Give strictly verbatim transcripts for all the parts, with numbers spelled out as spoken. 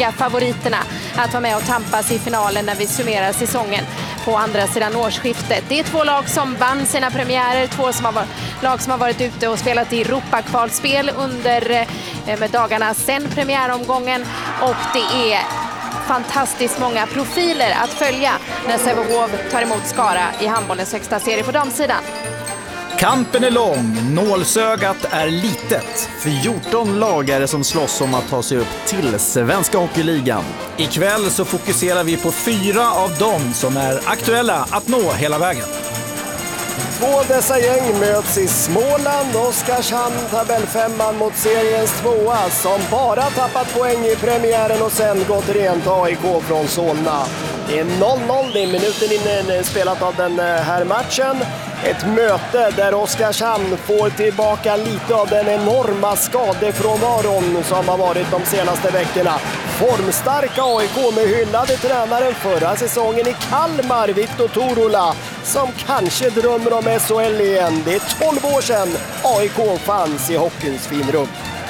ligafavoriterna att vara med och tampas i finalen när vi summerar säsongen på andra sidan årsskiftet. Det är två lag som vann sina premiärer, två som har varit, lag som har varit ute och spelat i Europakvalspel under eh, med dagarna sedan premiäromgången, och det är fantastiskt många profiler att följa när Sävehof tar emot Skara i handbollens högsta serie på damsidan. Kampen är lång, nålsögat är litet. fjorton lagare som slåss om att ta sig upp till Svenska Hockeyligan. Ikväll så fokuserar vi på fyra av dem som är aktuella att nå hela vägen. Två dessa gäng möts i Småland. Oskarshamn tabellfemman mot seriens tvåa som bara tappat poäng i premiären och sen gått rent A I K från Solna. Det är noll noll, det är minuten inne spelat av den här matchen. Ett möte där Oskarshamn får tillbaka lite av den enorma skadefrånvaron som har varit de senaste veckorna. Formstarka A I K med hyllade tränaren förra säsongen i Kalmar, Viktor Torola, som kanske drömmer om S H L igen. Det är tolv år sedan A I K fanns i hockeyns finrum.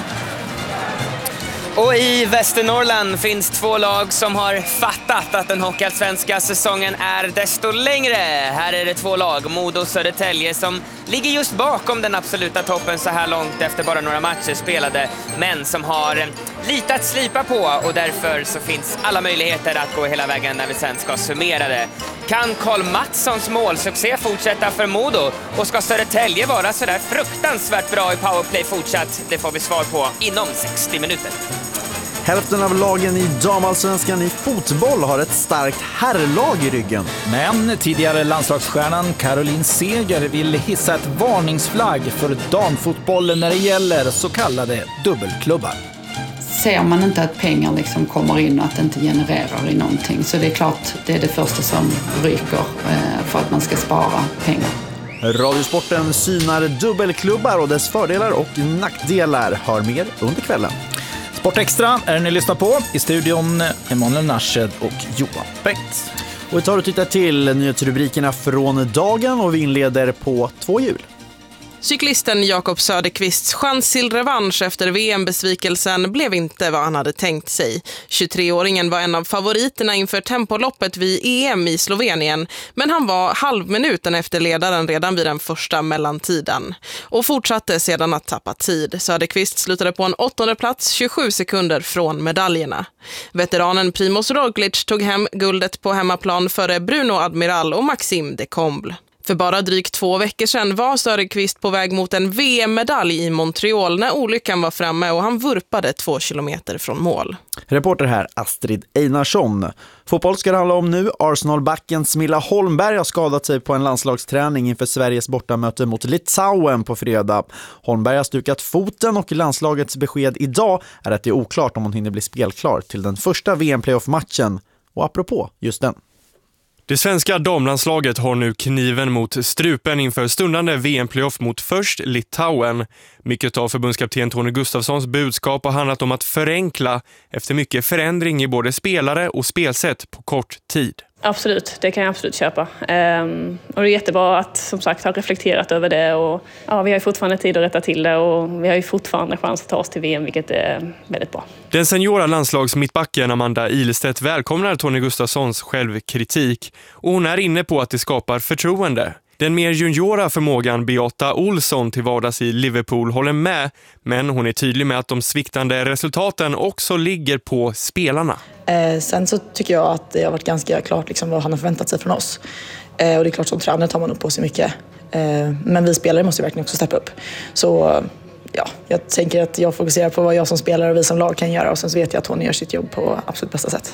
Och i Västernorrland finns två lag som har fattat att den hockeyallsvenska säsongen är desto längre. Här är det två lag, Modo och Södertälje, som ligger just bakom den absoluta toppen så här långt efter bara några matcher spelade, men som har lite att slipa på, och därför så finns alla möjligheter att gå hela vägen när vi sen ska summera det. Kan Karl Mattssons målsuccé fortsätta för Modo, och ska Södertälje vara så där fruktansvärt bra i powerplay fortsatt? Det får vi svar på inom sextio minuter. Hälften av lagen i damallsvenskan i fotboll har ett starkt herrlag i ryggen. Men tidigare landslagsstjärnan Caroline Seger vill hissa ett varningsflagg för damfotbollen när det gäller så kallade dubbelklubbar. Ser man inte att pengar liksom kommer in och att det inte genererar i någonting, så det är klart det är det första som ryker för att man ska spara pengar. Radiosporten synar dubbelklubbar och dess fördelar och nackdelar. Hör mer under kvällen. Sportextra är ni lyssnar på. I studion Emanuel Narshed och Johan Bengt. Och vi tar och tittar till nyhetsrubrikerna från dagen, och vi inleder på två hjul. Cyklisten Jakob Söderqvists chans till revansch efter V M-besvikelsen blev inte vad han hade tänkt sig. tjugotre-åringen var en av favoriterna inför tempoloppet vid E M i Slovenien, men han var halvminuten efter ledaren redan vid den första mellantiden och fortsatte sedan att tappa tid. Söderqvist slutade på en åttonde plats, tjugosju sekunder från medaljerna. Veteranen Primoz Roglic tog hem guldet på hemmaplan före Bruno Admiral och Maxime de Comble. För bara drygt två veckor sedan var Söderqvist på väg mot en V M-medalj i Montreal när olyckan var framme och han vurpade två kilometer från mål. Reporter här Astrid Einarsson. Fotboll ska det handla om nu. Arsenal-backen Smilla Holmberg har skadat sig på en landslagsträning inför Sveriges bortamöte mot Litauen på fredag. Holmberg har stukat foten och landslagets besked idag är att det är oklart om hon hinner bli spelklar till den första V M-playoff-matchen. Och apropå just den. Det svenska damlandslaget har nu kniven mot strupen inför stundande V M-playoff mot först Litauen. Mycket av förbundskapten Tony Gustafssons budskap har handlat om att förenkla efter mycket förändring i både spelare och spelsätt på kort tid. Absolut, det kan jag absolut köpa. Ehm, och det är jättebra att som sagt ha reflekterat över det. Och, ja, vi har ju fortfarande tid att rätta till det och vi har ju fortfarande chans att ta oss till V M, vilket är väldigt bra. Den seniora landslagsmittbacken Amanda Ilestedt välkomnar Tony Gustafssons självkritik och hon är inne på att det skapar förtroende. Den mer juniora förmågan Beata Olsson till vardags i Liverpool håller med, men hon är tydlig med att de sviktande resultaten också ligger på spelarna. Eh, sen så tycker jag att det har varit ganska klart liksom vad han har förväntat sig från oss. Eh, och det är klart som tränare tar man upp på sig mycket. Eh, men vi spelare måste verkligen också steppa upp. Så ja, jag tänker att jag fokuserar på vad jag som spelare och vi som lag kan göra. Och sen så vet jag att hon gör sitt jobb på absolut bästa sätt.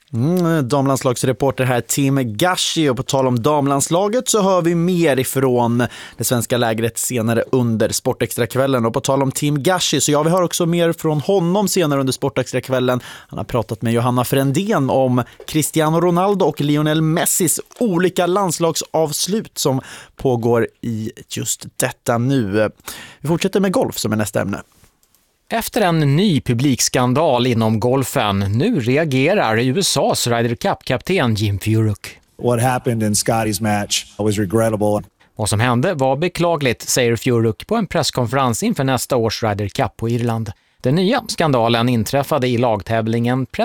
Mm, damlandslagsreporter här Tim Gashi, och på tal om damlandslaget så hör vi mer ifrån det svenska lägret senare under Sportextrakvällen. Och på tal om Tim Gashi så ja, vi hör också mer från honom senare under Sportextrakvällen. Han har pratat med Johanna Frändén om Cristiano Ronaldo och Lionel Messis olika landslagsavslut som pågår i just detta nu. Vi fortsätter med golf som är nästa ämne. Efter en ny publikskandal inom golfen, nu reagerar U S A's Ryder Cup-kapten Jim Furyk. What happened in Scotty's match was regrettable. Vad som hände var beklagligt, säger Furyk på en presskonferens inför nästa års Ryder Cup på Irland. Den nya skandalen inträffade i lagtävlingen